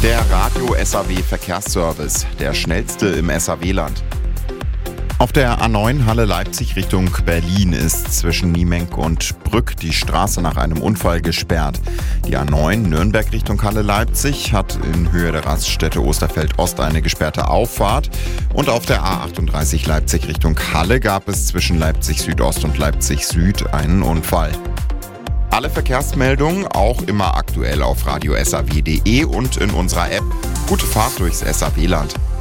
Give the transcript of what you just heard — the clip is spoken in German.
Der Radio SAW Verkehrsservice, der schnellste im SAW-Land. Auf der A9 Halle Leipzig Richtung Berlin ist zwischen Niemenk und Brück die Straße nach einem Unfall gesperrt. Die A9 Nürnberg Richtung Halle Leipzig hat in Höhe der Raststätte Osterfeld Ost eine gesperrte Auffahrt. Und auf der A38 Leipzig Richtung Halle gab es zwischen Leipzig Südost und Leipzig Süd einen Unfall. Alle Verkehrsmeldungen auch immer aktuell auf radiosaw.de und in unserer App. Gute Fahrt durchs SAW-Land.